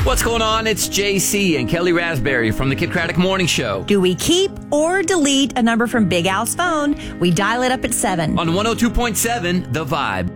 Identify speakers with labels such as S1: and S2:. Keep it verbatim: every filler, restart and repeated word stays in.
S1: What's going on? It's J C and Kelly Raspberry from the Kid Craddock Morning Show.
S2: Do we keep or delete a number from Big Al's phone? We dial it up at seven.
S1: On one oh two point seven, The Vibe.